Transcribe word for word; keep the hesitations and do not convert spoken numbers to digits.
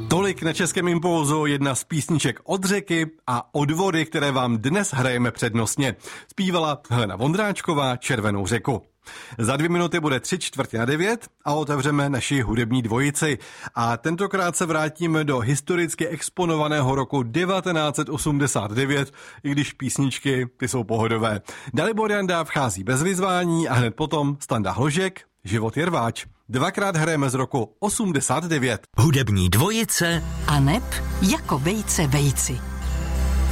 Tolik na Českém impulzu, jedna z písniček Od řeky a Od vody, které vám dnes hrajeme přednostně. Zpívala Helena Vondráčková Červenou řeku. Za dvě minuty bude tři čtvrtě na devět a otevřeme naši hudební dvojici. A tentokrát se vrátíme do historicky exponovaného roku devatenáct set osmdesát devět, i když písničky ty jsou pohodové. Dalibor Janda vchází bez vyzvání a hned potom Standa Hložek, Život je rváč. Dvakrát hrajeme z roku osmdesát devět. Hudební dvojice a neb jako vejce vejci.